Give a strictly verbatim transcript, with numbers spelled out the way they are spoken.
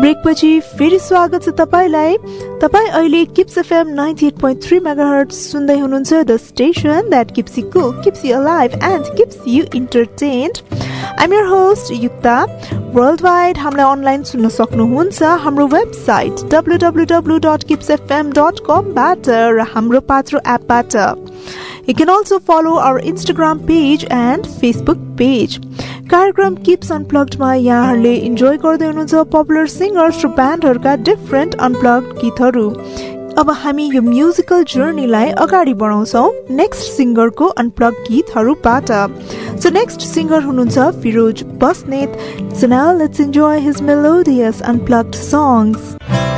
ब्रेकपछि फेरि स्वागत छ तपाईलाई। तपाई अहिले kips FM ninety at point three megahertz सुन्दै हुनुहुन्छ, the station that kips you cool, kips you alive and kips you एन्टरटेन्ड। I'm your host Yukta. World wide हामीलाई अनलाइन सुन्न सक्नुहुन्छ हाम्रो website W W W dot kips FM dot कम बाट र हाम्रो पात्रो एपबाट। You can also follow our Instagram page and Facebook page. कार्यक्रम Keeps Unplugged मा यहाँहरूले इन्जोय गर्दै हुनुहुन्छ पपुलर सिंगर्स र ब्यान्डहरूका डिफरेन्ट अनप्लग्ड गीतहरू। अब हामी यो म्युजिकल जर्नीलाई अगाडि बढाउँछौँ next सिंगरको unplugged गीतहरूबाट। So next singer हुनुहुन्छ Firoz Basnet. So now let's enjoy his melodious unplugged songs.